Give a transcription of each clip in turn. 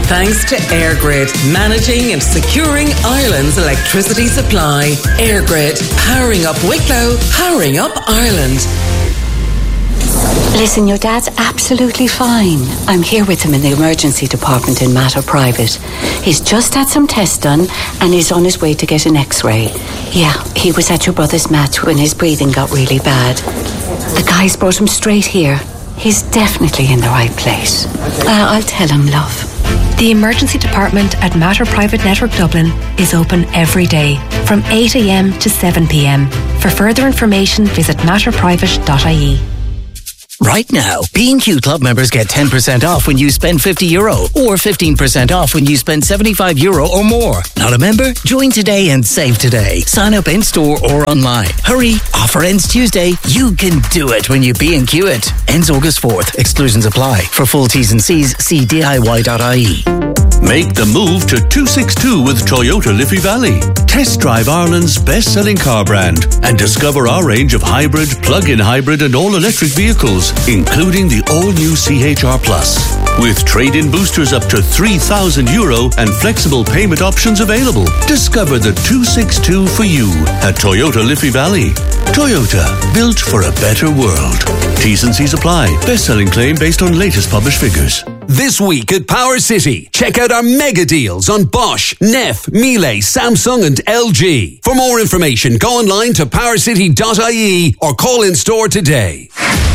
thanks to EirGrid, managing and securing Ireland's electricity supply. EirGrid, powering up Wicklow, powering up Ireland. Listen, your dad's absolutely fine. I'm here with him in the emergency department in Mater Private. He's just had some tests done and he's on his way to get an x-ray. Yeah, he was at your brother's match when his breathing got really bad. The guys brought him straight here. He's definitely in the right place. I'll tell him, love. The emergency department at Mater Private Network Dublin is open every day from 8 a.m. to 7 p.m. For further information, visit matterprivate.ie. Right now, B&Q Club members get 10% off when you spend €50 or 15% off when you spend €75 or more. Not a member? Join today and save today. Sign up in store or online. Hurry, offer ends Tuesday. You can do it when you B&Q it. Ends August 4th. Exclusions apply. For full T's and C's, see DIY.ie. Make the move to 262 with Toyota Liffey Valley. Test drive Ireland's best-selling car brand and discover our range of hybrid, plug-in hybrid and all-electric vehicles, including the all-new CHR Plus. With trade-in boosters up to €3,000 and flexible payment options available. Discover the 262 for you at Toyota Liffey Valley. Toyota, built for a better world. T's and C's apply. Best-selling claim based on latest published figures. This week at Power City, check out our mega deals on Bosch, Neff, Miele, Samsung and LG. For more information, go online to powercity.ie or call in store today.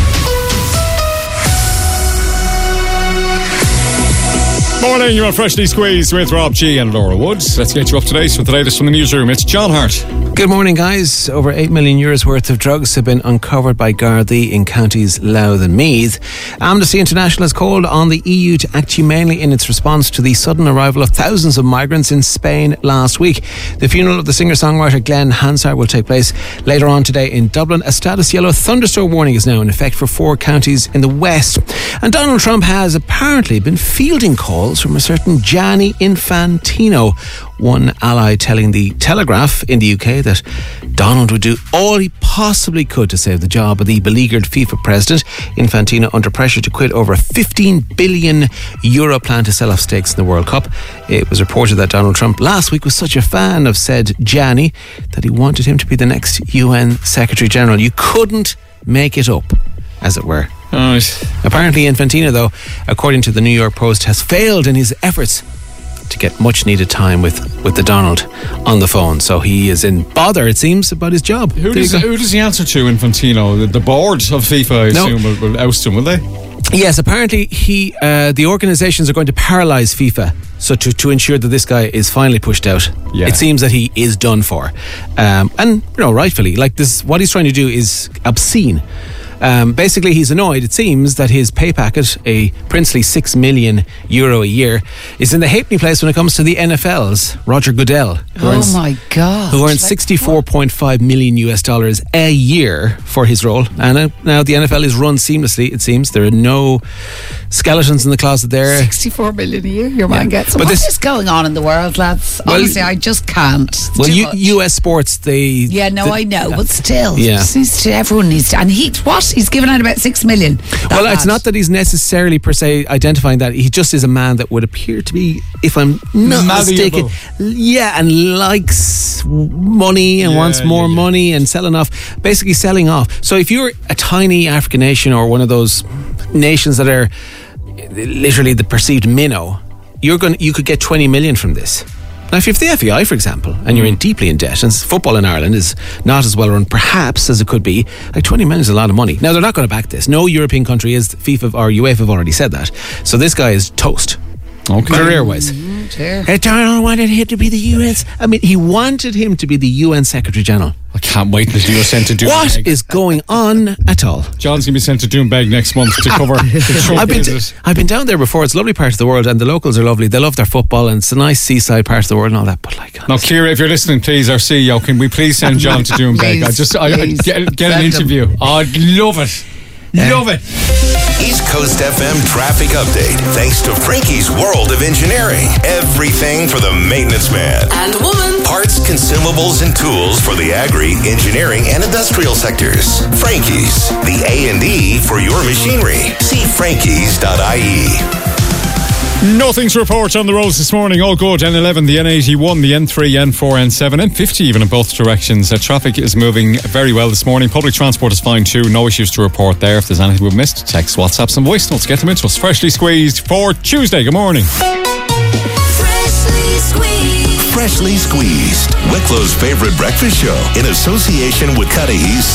Morning, you're on Freshly Squeezed with Rob G and Laura Woods. Let's get you up to date with the latest from the newsroom. It's John Hart. Good morning, guys. Over €8 million worth of drugs have been uncovered by Gardaí in counties Louth and Meath. Amnesty International has called on the EU to act humanely in its response to the sudden arrival of thousands of migrants in Spain last week. The funeral of the singer-songwriter Glenn Hansard will take place later on today in Dublin. A status yellow thunderstorm warning is now in effect for 4 counties in the west. And Donald Trump has apparently been fielding calls from a certain Gianni Infantino, one ally telling the Telegraph in the UK that Donald would do all he possibly could to save the job of the beleaguered FIFA president. Infantino under pressure to quit over a €15 billion plan to sell off stakes in the World Cup. It was reported that Donald Trump last week was such a fan of said Gianni that he wanted him to be the next UN Secretary General. You couldn't make it up, as it were. Right. Apparently Infantino, though, according to the New York Post, has failed in his efforts to get much needed time with the Donald on the phone. So he is in bother, it seems, about his job. Who does he answer to, Infantino? The board of FIFA, I assume, will oust him, will they? Yes, apparently the organisations are going to paralyse FIFA so to ensure that this guy is finally pushed out. Yeah. It seems that he is done for. And, rightfully, like this, what he's trying to do is obscene. Basically, he's annoyed, it seems, that his pay packet, a princely €6 million a year, is in the halfpenny place when it comes to the NFL's Roger Goodell. Who earns $64.5 million a year for his role. And now the NFL is run seamlessly, it seems. There are no skeletons in the closet there. 64 million a year, your man gets. What is going on in the world, lads? Honestly, I just can't. US sports, they... I know, but still. Yeah. Everyone needs to... And he's given out about 6 million. It's not that he's necessarily per se identifying that. He just is a man that would appear to be, if I'm not mistaken, and likes money and wants more money and selling off. So if you're a tiny African nation or one of those nations that are literally the perceived minnow, you could get 20 million from this. Now, if you're the FAI, for example, and you're deeply in debt, and football in Ireland is not as well run, perhaps, as it could be, like 20 million is a lot of money. Now, they're not going to back this. No European country is. FIFA or UEFA have already said that. So this guy is toast. Okay. Career-wise. Donald wanted him to be the US. He wanted him to be the UN Secretary General. I can't wait until you're sent to Doonbeg. What is going on at all? John's going to be sent to Doonbeg next month to cover I've been down there before. It's a lovely part of the world and the locals are lovely. They love their football and it's a nice seaside part of the world and all that. But now, Ciara, if you're listening, please, our CEO, can we please send John to Doonbeg? Get an interview. I'd love it. Love it. East Coast FM traffic update. Thanks to Frankie's World of Engineering. Everything for the maintenance man and woman. Parts, consumables, and tools for the agri, engineering, and industrial sectors. Frankie's, the A&E for your machinery. See frankies.ie. Nothing to report on the roads this morning. All good. N11, the N81, the N3, N4, N7, N50 even in both directions. Traffic is moving very well this morning. Public transport is fine too. No issues to report there. If there's anything we've missed, text, WhatsApp and voice notes. Get them into us. Freshly squeezed for Tuesday. Good morning. Freshly Squeezed. Wicklow's favourite breakfast show in association with Cudahy's